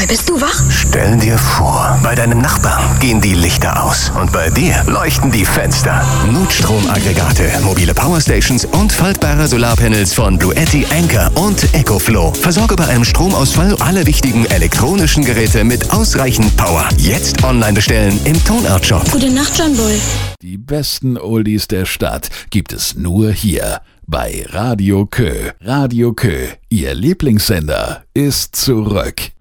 Sag mal, bist du wach? Stell dir vor, bei deinem Nachbarn gehen die Lichter aus und bei dir leuchten die Fenster. Notstromaggregate, mobile Powerstations und faltbare Solarpanels von Bluetti, Anker und EcoFlow. Versorge bei einem Stromausfall alle wichtigen elektronischen Geräte mit ausreichend Power. Jetzt online bestellen im Tonart-Shop. Gute Nacht, John Bull. Die besten Oldies der Stadt gibt es nur hier bei Radio Kö. Radio Kö, Ihr Lieblingssender, ist zurück.